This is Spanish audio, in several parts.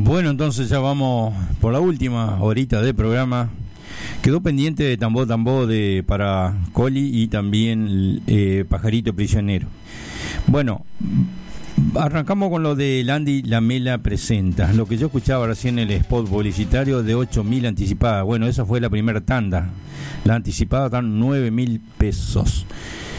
Bueno, entonces ya vamos por la última horita de programa. Quedó pendiente de Tambó Tambó para Coli y también Pajarito Prisionero. Bueno, arrancamos con lo de Landy Lamela presenta. Lo que yo escuchaba recién en el spot publicitario de 8.000 anticipada. Bueno, esa fue la primera tanda. La anticipada están 9.000 pesos.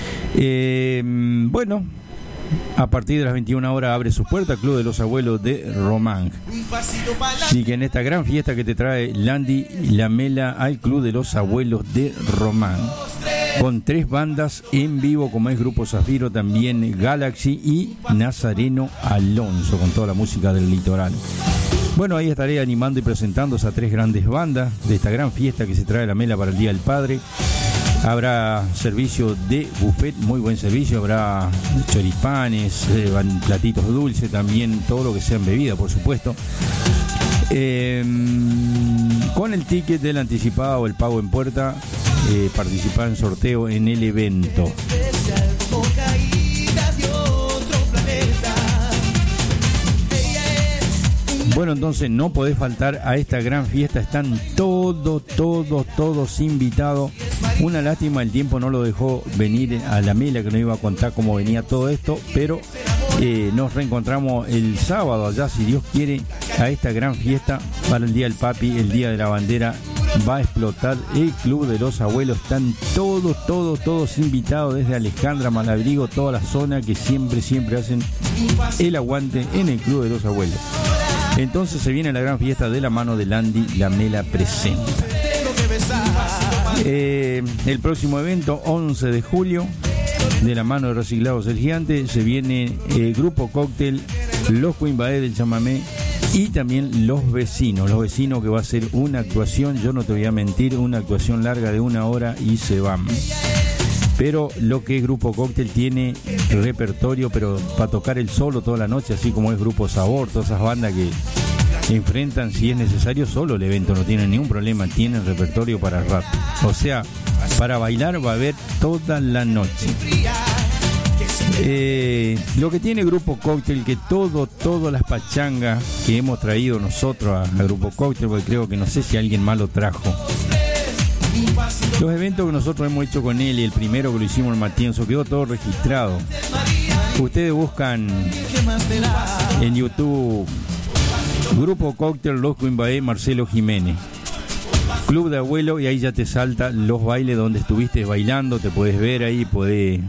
Bueno, a partir de las 21 horas abre sus puertas Club de los Abuelos de Román. Así que en esta gran fiesta que te trae Landy Lamela al Club de los Abuelos de Román, con 3 bandas en vivo como es Grupo Zafiro, también Galaxy y Nazareno Alonso, con toda la música del litoral. Bueno, ahí estaré animando y presentando a 3 grandes bandas de esta gran fiesta que se trae Lamela para el Día del Padre. Habrá servicio de buffet, muy buen servicio, habrá choripanes, platitos dulces, también todo lo que sea en bebida, por supuesto. Con el ticket del anticipado o el pago en puerta, participar en sorteo en el evento. Bueno, entonces no podés faltar a esta gran fiesta, están todos invitados. Una lástima, el tiempo no lo dejó venir a Lamela, que no iba a contar cómo venía todo esto, pero nos reencontramos el sábado allá, si Dios quiere, a esta gran fiesta para el Día del Papi, el Día de la Bandera. Va a explotar el Club de los Abuelos, están todos invitados, desde Alejandra, Malabrigo, toda la zona que siempre hacen el aguante en el Club de los Abuelos. Entonces se viene la gran fiesta de la mano de Landy Lamela presenta. El próximo evento, 11 de julio, de la mano de Reciclados El Gigante, se viene el Grupo Cóctel, los Cuimbaé del Chamamé y también Los Vecinos que va a ser una actuación, yo no te voy a mentir, una actuación larga de 1 hora y se van. Pero lo que es Grupo Cóctel tiene repertorio, pero para tocar el solo toda la noche, así como es Grupo Sabor, todas esas bandas que enfrentan, si es necesario, solo el evento, no tienen ningún problema, tienen repertorio para rap. O sea, para bailar va a haber toda la noche. Lo que tiene Grupo Cóctel, que todas las pachangas que hemos traído nosotros a Grupo Cóctel, porque creo que no sé si alguien más lo trajo. Los eventos que nosotros hemos hecho con él y el primero que lo hicimos en Matienzo quedó todo registrado. Ustedes buscan en YouTube Grupo Cóctel, Los Cuimbaé, Marcelo Jiménez, Club de Abuelo, y ahí ya te salta los bailes donde estuviste bailando, te puedes ver ahí, podés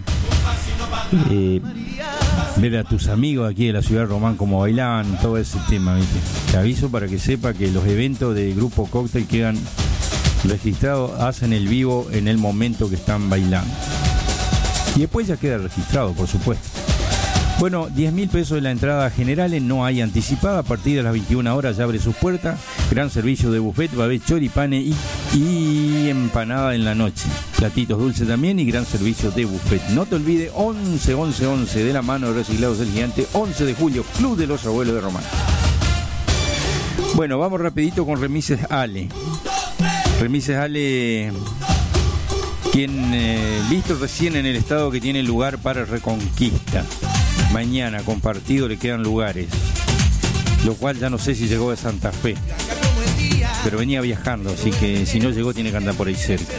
ver a tus amigos aquí de la ciudad de Román cómo bailaban, todo ese tema, ¿viste? Te aviso para que sepa que los eventos de Grupo Cóctel quedan registrados, hacen el vivo en el momento que están bailando. Y después ya queda registrado, por supuesto. Bueno, 10.000 pesos de la entrada general, no hay anticipada. A partir de las 21 horas ya abre sus puertas. Gran servicio de buffet, va a haber choripanes y empanada en la noche. Platitos dulces también y gran servicio de buffet. No te olvides, 11 de la mano de Reciclados El Gigante, 11 de julio, Club de los Abuelos de Román. Bueno, vamos rapidito con Remises Ale. Remises Ale, quien visto recién en el estado que tiene lugar para Reconquista. Mañana compartido le quedan lugares, lo cual ya no sé si llegó de Santa Fe, pero venía viajando, así que si no llegó tiene que andar por ahí cerca.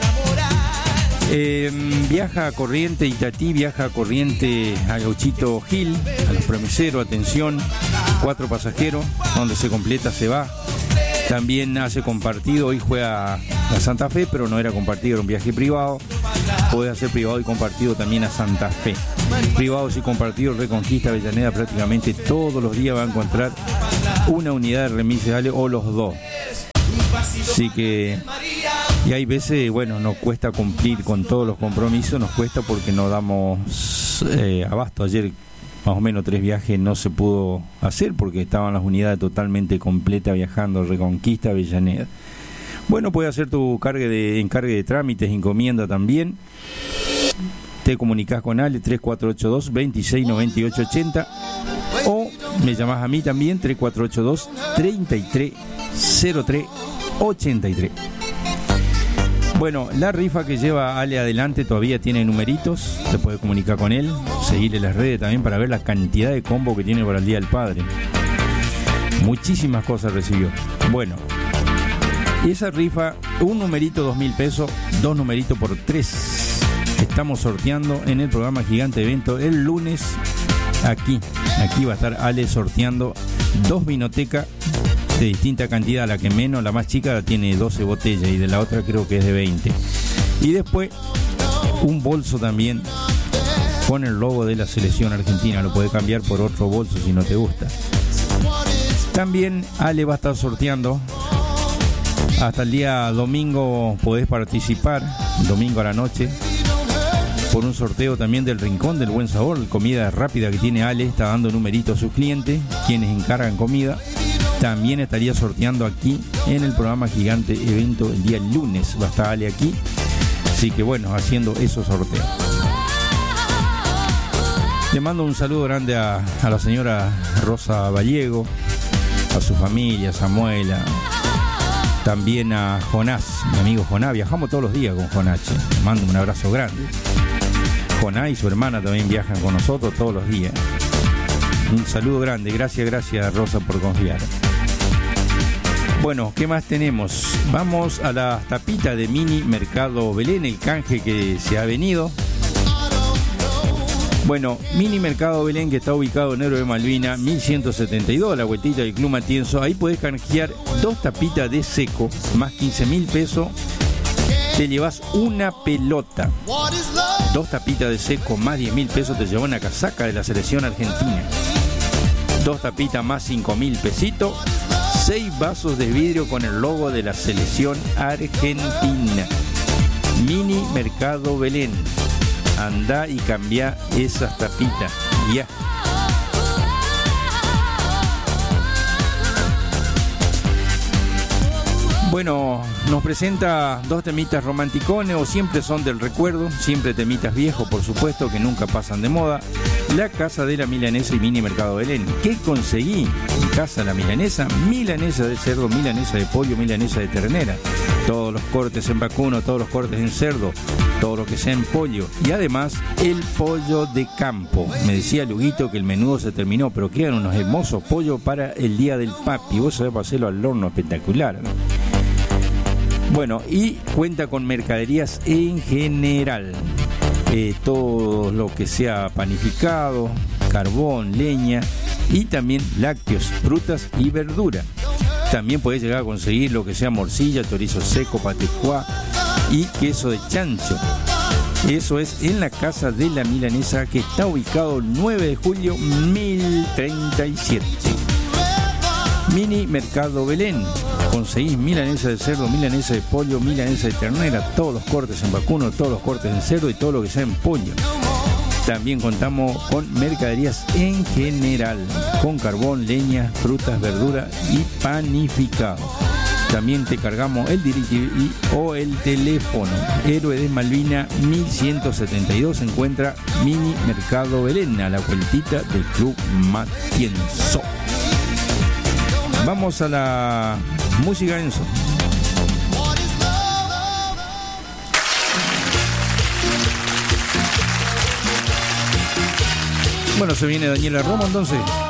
Viaja a Corriente, Itatí, viaja a Corriente a Gauchito Gil, a los Promiseros, atención, 4 pasajeros, donde se completa se va. También hace compartido, hoy juega a Santa Fe, pero no era compartido, era un viaje privado. Puede hacer privado y compartido también a Santa Fe. Privados y compartidos, Reconquista, Avellaneda, prácticamente todos los días va a encontrar una unidad de Remises Ale o los 2. Así que, y hay veces, bueno, nos cuesta cumplir con todos los compromisos, nos cuesta porque no damos abasto. Ayer más o menos 3 viajes no se pudo hacer porque estaban las unidades totalmente completas viajando Reconquista, Avellaneda. Bueno, puedes hacer tu encargue de trámites, encomienda también. Te comunicas con Ale 3482 269880 o me llamás a mí también 3482 330383. Bueno, la rifa que lleva Ale adelante todavía tiene numeritos, te puedes comunicar con él, seguirle las redes también para ver la cantidad de combo que tiene para el Día del Padre. Muchísimas cosas recibió. Bueno, esa rifa, un numerito 2.000 pesos, 2 numeritos por 3. Estamos sorteando en el programa Gigante Evento el lunes. Aquí va a estar Ale sorteando 2 vinotecas de distinta cantidad. La que menos, la más chica, tiene 12 botellas y de la otra creo que es de 20. Y después un bolso también con el logo de la selección argentina. Lo podés cambiar por otro bolso si no te gusta. También Ale va a estar sorteando hasta el día domingo. Podés participar domingo a la noche por un sorteo también del Rincón del Buen Sabor, comida rápida que tiene Ale. Está dando numeritos a sus clientes, quienes encargan comida. También estaría sorteando aquí en el programa Gigante Evento el día lunes. Va a estar Ale aquí. Así que bueno, haciendo esos sorteos. Le mando un saludo grande a la señora Rosa Vallego, a su familia, Samuela, también a Jonás, mi amigo Jonás. Viajamos todos los días con Jonás. Le mando un abrazo grande. Jonás y su hermana también viajan con nosotros todos los días. Un saludo grande. Gracias Rosa por confiar. Bueno, ¿qué más tenemos? Vamos a la tapita de Mini Mercado Belén, el canje que se ha venido. Bueno, Mini Mercado Belén, que está ubicado en Héroe de Malvina, 1172, la vueltita del Club Matienzo. Ahí podés canjear 2 tapitas de seco, más 15.000 pesos. Te llevas una pelota. 2 tapitas de seco, más 10.000 pesos. Te llevas una casaca de la selección argentina. 2 tapitas más 5.000 pesitos. 6 vasos de vidrio con el logo de la selección argentina. Mini Mercado Belén. Andá y cambia esas tapitas. Ya. Bueno, nos presenta 2 temitas romanticones, o siempre son del recuerdo, siempre temitas viejos, por supuesto, que nunca pasan de moda. La Casa de la Milanesa y Mini Mercado Belén. ¿Qué conseguí en Casa de la Milanesa? Milanesa de cerdo, milanesa de pollo, milanesa de ternera. Todos los cortes en vacuno, todos los cortes en cerdo, todo lo que sea en pollo. Y además, el pollo de campo. Me decía Luguito que el menudo se terminó, pero quedan unos hermosos pollos para el día del papi. Vos sabés, para hacerlo al horno espectacular, ¿no? Bueno, y cuenta con mercaderías en general. Todo lo que sea panificado, carbón, leña y también lácteos, frutas y verduras. También podés llegar a conseguir lo que sea morcilla, chorizo seco, patecuá y queso de chancho. Eso es en la Casa de la Milanesa, que está ubicado 9 de julio 1037. Mini Mercado Belén. Conseguís milanesa de cerdo, milanesa de pollo, milanesa de ternera, todos los cortes en vacuno, todos los cortes en cerdo y todo lo que sea en pollo. También contamos con mercaderías en general, con carbón, leña, frutas, verduras y panificado. También te cargamos el DirecTV o el teléfono. Héroe de Malvina 1172 se encuentra Mini Mercado Belén, a la vueltita del Club Matienzo. Vamos a la música, Enzo. Bueno, se viene Daniela Romo entonces.